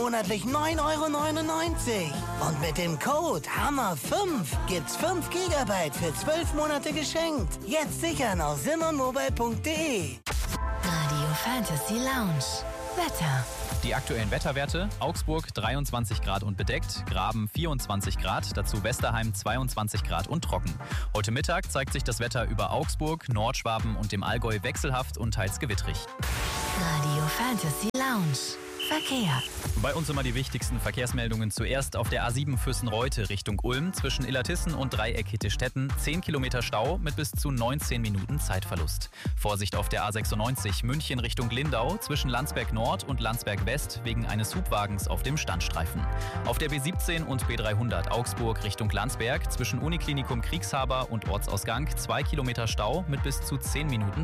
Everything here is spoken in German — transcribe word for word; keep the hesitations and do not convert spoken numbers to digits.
monatlich neun Euro neunundneunzig. Und mit dem Code Hammer fünf gibt's fünf Gigabyte für zwölf Monate geschenkt. Jetzt sichern auf simmermobile punkt de. Radio Fantasy Lounge. Wetter. Die aktuellen Wetterwerte: Augsburg dreiundzwanzig Grad und bedeckt, Graben vierundzwanzig Grad, dazu Westerheim zweiundzwanzig Grad und trocken. Heute Mittag zeigt sich das Wetter über Augsburg, Nordschwaben und dem Allgäu wechselhaft und teils gewittrig. Radio Fantasy Lounge. Verkehr. Bei uns immer die wichtigsten Verkehrsmeldungen. Zuerst auf der A sieben Füssen-Reute Richtung Ulm zwischen Illertissen und Dreieck Hittestetten. zehn Kilometer Stau mit bis zu neunzehn Minuten Zeitverlust. Vorsicht auf der A sechsundneunzig München Richtung Lindau zwischen Landsberg Nord und Landsberg West wegen eines Hubwagens auf dem Standstreifen. Auf der B siebzehn und B dreihundert Augsburg Richtung Landsberg zwischen Uniklinikum Kriegshaber und Ortsausgang zwei Kilometer Stau mit bis zu zehn Minuten